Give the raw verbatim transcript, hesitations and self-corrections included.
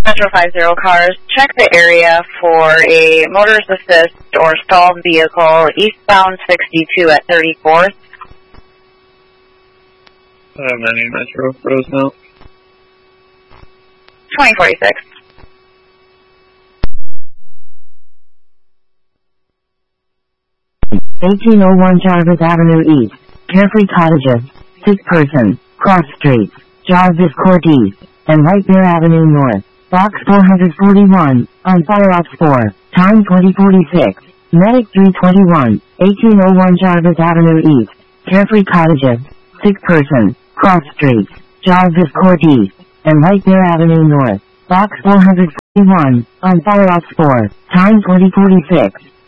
Metro five zero cars, check the area for a motorist assist or stalled vehicle eastbound sixty-two at thirty-fourth. five ninety Metro, Rosemount. twenty forty-six. eighteen oh one Jarvis Avenue East, Carefree Cottages, six person, Cross Street, Jarvis Court East, and White Bear Avenue North, Box four forty-one, on Fire Ops four, time twenty forty-six, Medic three twenty-one, eighteen oh one Jarvis Avenue East, Carefree Cottages, six person, Cross Street, Jarvis Court East, and White Bear Avenue North, Box four forty-one, on Fire Ops four, time twenty forty-six.